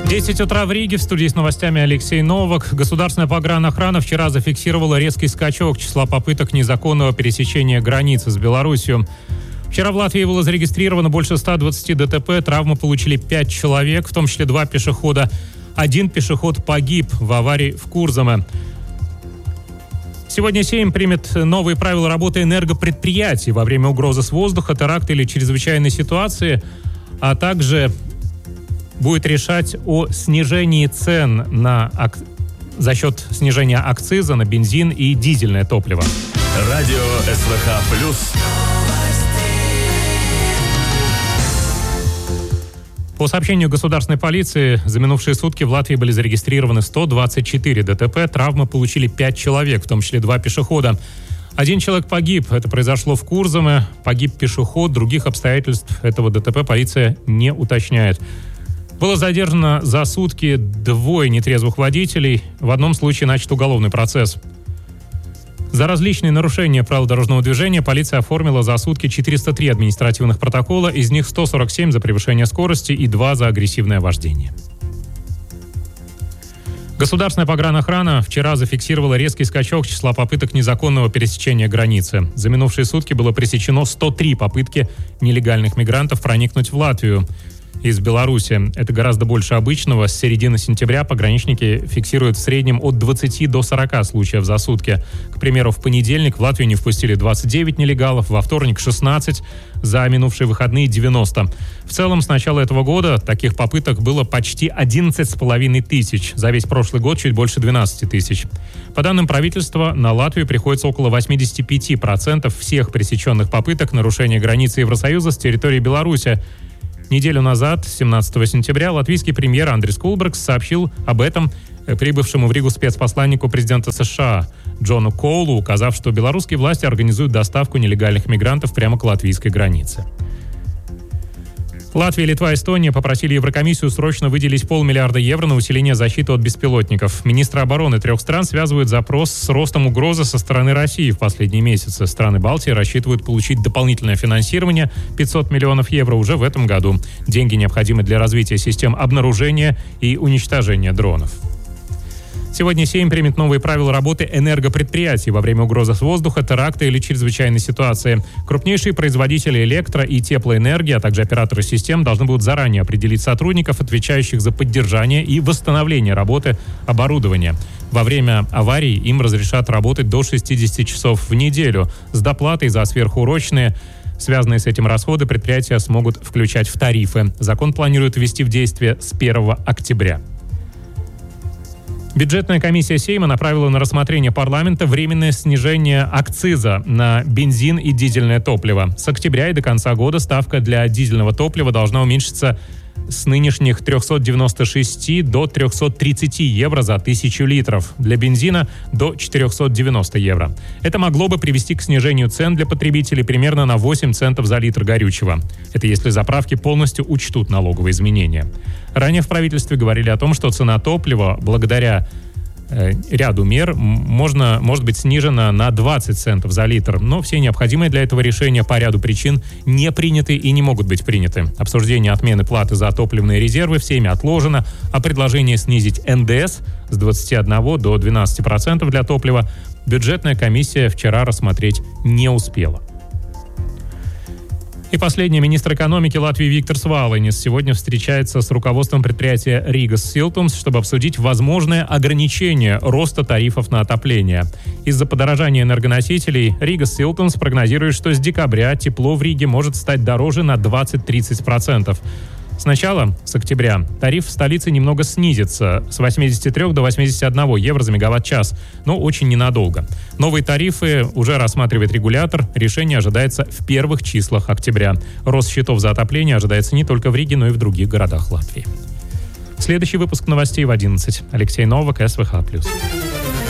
10 утра в Риге. В студии с новостями Алексей Новак. Государственная погранохрана вчера зафиксировала резкий скачок числа попыток незаконного пересечения границы с Беларусью. Вчера в Латвии было зарегистрировано больше 120 ДТП. Травмы получили 5 человек, в том числе 2 пешехода. 1 пешеход погиб в аварии в Курзаме. Сегодня Сейм примет новые правила работы энергопредприятий во время угрозы с воздуха, теракта или чрезвычайной ситуации, а также будет решать о снижении цен за счет снижения акциза на бензин и дизельное топливо. Радио СВХ+. По сообщению государственной полиции, за минувшие сутки в Латвии были зарегистрированы 124 ДТП. Травмы получили 5 человек, в том числе 2 пешехода. 1 человек погиб. Это произошло в Курзаме. Погиб пешеход. Других обстоятельств этого ДТП полиция не уточняет. Было задержано за сутки 2 нетрезвых водителей. В одном случае начат уголовный процесс. За различные нарушения правил дорожного движения полиция оформила за сутки 403 административных протокола, из них 147 за превышение скорости и 2 за агрессивное вождение. Государственная погранохрана вчера зафиксировала резкий скачок числа попыток незаконного пересечения границы. За минувшие сутки было пресечено 103 попытки нелегальных мигрантов проникнуть в Латвию из Беларуси. Это гораздо больше обычного. С середины сентября пограничники фиксируют в среднем от 20 до 40 случаев за сутки. К примеру, в понедельник в Латвию не впустили 29 нелегалов, во вторник 16, за минувшие выходные 90. В целом, с начала этого года таких попыток было почти 11,5 тысяч. За весь прошлый год чуть больше 12 тысяч. По данным правительства, на Латвию приходится около 85% всех пресеченных попыток нарушения границы Евросоюза с территории Беларуси. Неделю назад, 17 сентября, латвийский премьер Андрис Кулбергс сообщил об этом прибывшему в Ригу спецпосланнику президента США Джону Коулу, указав, что белорусские власти организуют доставку нелегальных мигрантов прямо к латвийской границе. Латвия, Литва и Эстония попросили Еврокомиссию срочно выделить 500 миллиарда евро на усиление защиты от беспилотников. Министры обороны 3 стран связывают запрос с ростом угрозы со стороны России в последние месяцы. Страны Балтии рассчитывают получить дополнительное финансирование 500 миллионов евро уже в этом году. Деньги необходимы для развития систем обнаружения и уничтожения дронов. Сегодня Сейм примет новые правила работы энергопредприятий во время угрозы с воздуха, теракта или чрезвычайной ситуации. Крупнейшие производители электро- и теплоэнергии, а также операторы систем должны будут заранее определить сотрудников, отвечающих за поддержание и восстановление работы оборудования. Во время аварий им разрешат работать до 60 часов в неделю с доплатой за сверхурочные. Связанные с этим расходы предприятия смогут включать в тарифы. Закон планируют ввести в действие с 1 октября. Бюджетная комиссия Сейма направила на рассмотрение парламента временное снижение акциза на бензин и дизельное топливо. С октября и до конца года ставка для дизельного топлива должна уменьшиться с нынешних 396 до 330 евро за 1000 литров. Для бензина до 490 евро. Это могло бы привести к снижению цен для потребителей примерно на 8 центов за литр горючего. Это если заправки полностью учтут налоговые изменения. Ранее в правительстве говорили о том, что цена топлива благодаря ряду мер может быть снижена на 20 центов за литр, но все необходимые для этого решения по ряду причин не приняты и не могут быть приняты. Обсуждение отмены платы за топливные резервы в Сейме отложено, а предложение снизить НДС с 21 до 12% для топлива бюджетная комиссия вчера рассмотреть не успела. И последний. Министр экономики Латвии Виктор Свалинис сегодня встречается с руководством предприятия Rigas Siltums, чтобы обсудить возможное ограничение роста тарифов на отопление. Из-за подорожания энергоносителей Rigas Siltums прогнозирует, что с декабря тепло в Риге может стать дороже на 20-30%. Сначала, с октября, тариф в столице немного снизится с 83 до 81 евро за мегаватт-час, но очень ненадолго. Новые тарифы уже рассматривает регулятор. Решение ожидается в первых числах октября. Рост счетов за отопление ожидается не только в Риге, но и в других городах Латвии. Следующий выпуск новостей в 11. Алексей Новак, СВХ+.